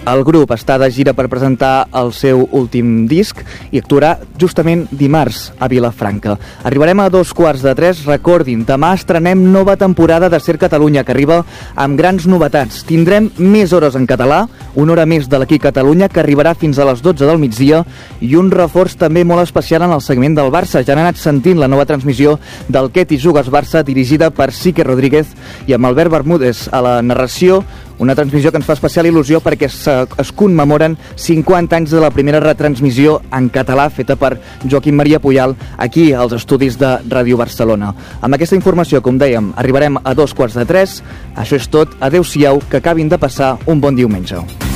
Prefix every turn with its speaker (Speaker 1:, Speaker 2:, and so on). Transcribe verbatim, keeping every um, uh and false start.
Speaker 1: El grup està de gira per presentar el seu últim disc i actuarà justament dimarts a Vilafranca. Arribarem a dos quarts de tres. Recordin, demà estrenem nova temporada de Ser Catalunya, que arriba amb grans novetats. Tindrem més hores en català, una hora més de l'Aquí Catalunya, que arribarà fins a les dotze del migdia, i un reforç també molt especial en el segment del Barça. Ja han anat sentint la nova transmissió del Què t'hi jugues Barça, dirigida per Sique Rodríguez i amb Albert Bermúdez a la narració. Una transmissió que ens fa especial il·lusió perquè es, es commemoren cinquanta anys de la primera retransmissió en català feta per Joaquim Maria Puyal aquí als estudis de Ràdio Barcelona. Amb aquesta informació, com dèiem, arribarem a dos quarts de tres. Això és tot. Adéu-siau, que acabin de passar un bon diumenge.